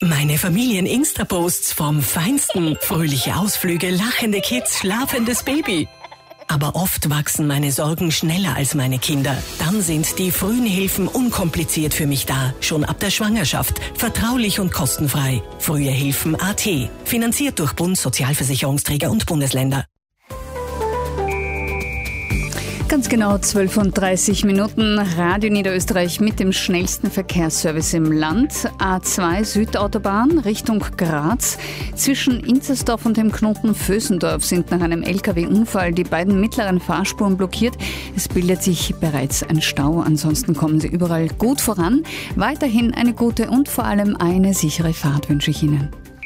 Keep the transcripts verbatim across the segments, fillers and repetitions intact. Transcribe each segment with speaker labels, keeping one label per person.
Speaker 1: Meine Familien-Insta-Posts vom Feinsten. Fröhliche Ausflüge, lachende Kids, schlafendes Baby. Aber oft wachsen meine Sorgen schneller als meine Kinder. Dann sind die frühen Hilfen unkompliziert für mich da. Schon ab der Schwangerschaft. Vertraulich und kostenfrei. Frühehilfen Punkt a t. Finanziert durch Bund, Sozialversicherungsträger und Bundesländer.
Speaker 2: Ganz genau zwölf Uhr dreißig Minuten, Radio Niederösterreich mit dem schnellsten Verkehrsservice im Land. A zwei Südautobahn Richtung Graz. Zwischen Inzersdorf und dem Knoten Vösendorf sind nach einem L K W-Unfall die beiden mittleren Fahrspuren blockiert. Es bildet sich bereits ein Stau, ansonsten kommen Sie überall gut voran. Weiterhin eine gute und vor allem eine sichere Fahrt wünsche ich Ihnen.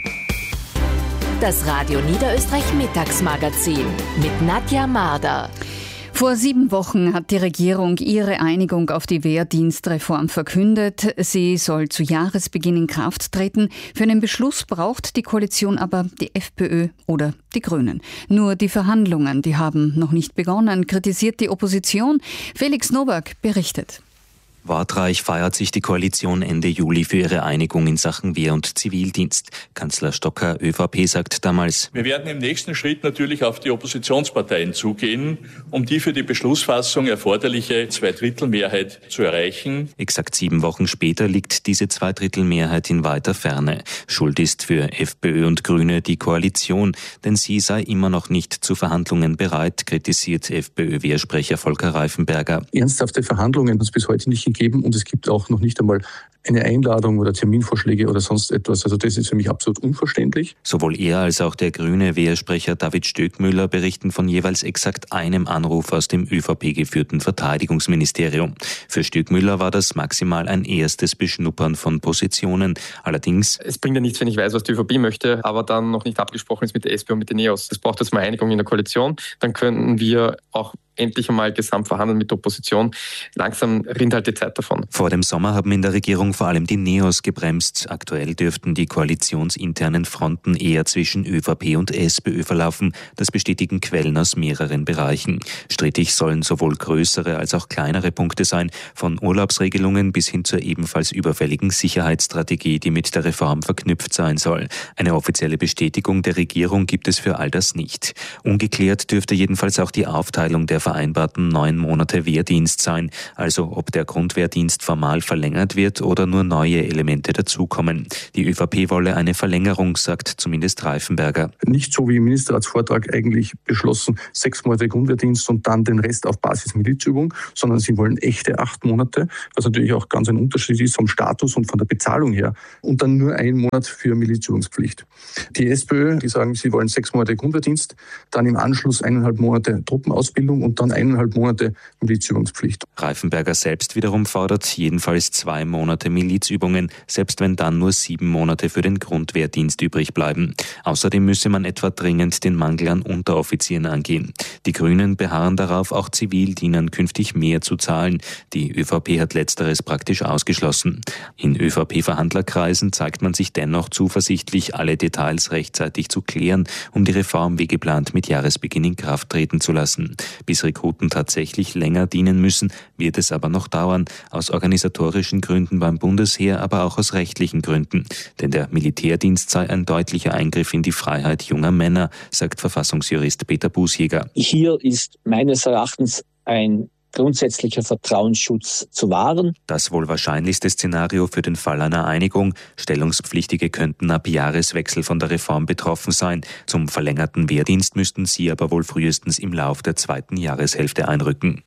Speaker 3: Das Radio Niederösterreich Mittagsmagazin mit Nadja Marder.
Speaker 2: Vor sieben Wochen hat die Regierung ihre Einigung auf die Wehrdienstreform verkündet. Sie soll zu Jahresbeginn in Kraft treten. Für einen Beschluss braucht die Koalition aber die FPÖ oder die Grünen. Nur die Verhandlungen, die haben noch nicht begonnen, kritisiert die Opposition. Felix Nowak berichtet.
Speaker 4: Wortreich feiert sich die Koalition Ende Juli für ihre Einigung in Sachen Wehr- und Zivildienst. Kanzler Stocker, ÖVP, sagt damals:
Speaker 5: Wir werden im nächsten Schritt natürlich auf die Oppositionsparteien zugehen, um die für die Beschlussfassung erforderliche Zweidrittelmehrheit zu erreichen.
Speaker 4: Exakt sieben Wochen später liegt diese Zweidrittelmehrheit in weiter Ferne. Schuld ist für FPÖ und Grüne die Koalition, denn sie sei immer noch nicht zu Verhandlungen bereit, kritisiert FPÖ-Wehrsprecher Volker Reifenberger.
Speaker 6: Ernsthafte Verhandlungen hat es bis heute nicht gegeben. Und es gibt auch noch nicht einmal eine Einladung oder Terminvorschläge oder sonst etwas. Also das ist für mich absolut unverständlich.
Speaker 4: Sowohl er als auch der grüne Wehrsprecher David Stöckmüller berichten von jeweils exakt einem Anruf aus dem ÖVP-geführten Verteidigungsministerium. Für Stöckmüller war das maximal ein erstes Beschnuppern von Positionen. Allerdings:
Speaker 7: Es bringt ja nichts, wenn ich weiß, was die ÖVP möchte, aber dann noch nicht abgesprochen ist mit der SPÖ und mit den NEOS. Es braucht jetzt mal Einigung in der Koalition. Dann könnten wir auch endlich einmal gesamt verhandeln mit der Opposition. Langsam rinnt halt die Zeit davon.
Speaker 4: Vor dem Sommer haben in der Regierung vor allem die NEOS gebremst. Aktuell dürften die koalitionsinternen Fronten eher zwischen ÖVP und SPÖ verlaufen. Das bestätigen Quellen aus mehreren Bereichen. Strittig sollen sowohl größere als auch kleinere Punkte sein, von Urlaubsregelungen bis hin zur ebenfalls überfälligen Sicherheitsstrategie, die mit der Reform verknüpft sein soll. Eine offizielle Bestätigung der Regierung gibt es für all das nicht. Ungeklärt dürfte jedenfalls auch die Aufteilung der vereinbarten neun Monate Wehrdienst sein, also ob der Grundwehrdienst formal verlängert wird oder nur neue Elemente dazukommen. Die ÖVP wolle eine Verlängerung, sagt zumindest Reifenberger.
Speaker 6: Nicht so wie im Ministerratsvortrag eigentlich beschlossen, sechs Monate Grundwehrdienst und dann den Rest auf Basis Milizübung, sondern sie wollen echte acht Monate, was natürlich auch ganz ein Unterschied ist vom Status und von der Bezahlung her, und dann nur ein Monat für Milizübungspflicht. Die SPÖ, die sagen, sie wollen sechs Monate Grundwehrdienst, dann im Anschluss eineinhalb Monate Truppenausbildung und dann eineinhalb Monate Milizübungspflicht.
Speaker 4: Reifenberger selbst wiederum fordert jedenfalls zwei Monate Milizübungen, selbst wenn dann nur sieben Monate für den Grundwehrdienst übrig bleiben. Außerdem müsse man etwa dringend den Mangel an Unteroffizieren angehen. Die Grünen beharren darauf, auch Zivildienern künftig mehr zu zahlen. Die ÖVP hat Letzteres praktisch ausgeschlossen. In ÖVP-Verhandlerkreisen zeigt man sich dennoch zuversichtlich, alle Details rechtzeitig zu klären, um die Reform wie geplant mit Jahresbeginn in Kraft treten zu lassen. Bis Rekruten tatsächlich länger dienen müssen, wird es aber noch dauern, aus organisatorischen Gründen beim Bundesheer, aber auch aus rechtlichen Gründen. Denn der Militärdienst sei ein deutlicher Eingriff in die Freiheit junger Männer, sagt Verfassungsjurist Peter Bußjäger.
Speaker 8: Hier ist meines Erachtens ein grundsätzlicher Vertrauensschutz zu wahren.
Speaker 4: Das wohl wahrscheinlichste Szenario für den Fall einer Einigung: Stellungspflichtige könnten ab Jahreswechsel von der Reform betroffen sein. Zum verlängerten Wehrdienst müssten sie aber wohl frühestens im Lauf der zweiten Jahreshälfte einrücken.